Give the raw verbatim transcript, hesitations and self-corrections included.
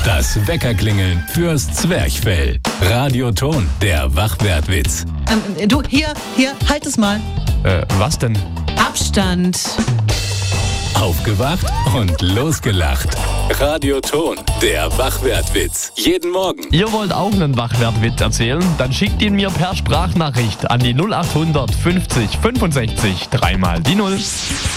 Das Weckerklingeln fürs Zwerchfell. Radioton, der Wachwertwitz. Ähm, du, hier, hier, halt es mal. Äh, was denn? Abstand. Aufgewacht und losgelacht. Radioton, der Wachwertwitz. Jeden Morgen. Ihr wollt auch einen Wachwertwitz erzählen? Dann schickt ihn mir per Sprachnachricht an die null acht hundert fünfzig fünfundsechzig dreimal die Null.